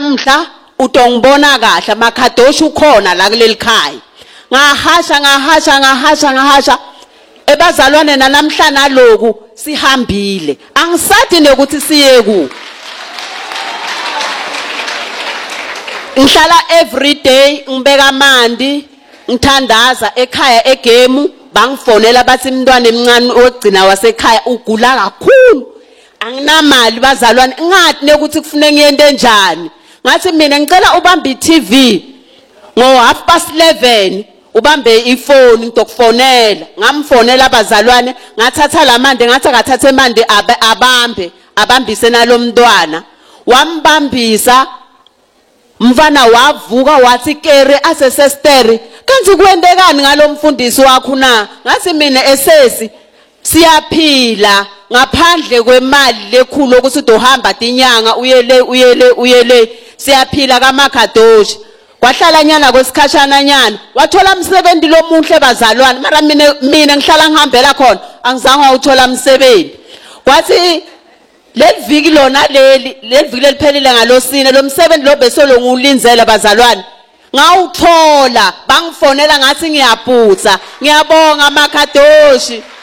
namhla utongibona kahle amakhadoshi ukhona la kuleli khaya ngahasha ebazalwane namhlanje lokhu sihambile angisathi nokuthi siye ku ngihlala every day ngibeka amandi ngithandaza ekhaya egame bangifonela bathi umntwana emncane ogcina wasekhaya ugula kakhulu anginamali bazalwane ngathi nokuthi kufuneka ngiyente njani ngathi mina ngicela ubambe iTV ngo 11:30 ubambe ifoni ngizokufonela ngamfonela abazalwane ngathatha lamande ngathi akathathe mande abambise nalomntwana wambambisa mfana wavuka wathi kere asesestere kanti kwendekani ngalomfundisi wakho na ngathi mina esesi siyaphila ngaphandle kwemali lekhulu ukuthi uzohamba inyanga uyele siyaphila kamakhadoshi kwahlala nyana kwesikhashana nyana wathola umsebenzi lomuhle bazalwane mara mina ngihlala ngihambela khona angizange uthola umsebenzi kwathi leliviki lona leliviki leliphelile ngalosine lo msebenzi lo besolo ngulinzela bazalwane ngawuthola bangifonela ngathi ngiyabhutsa ngiyabonga amakhadoshi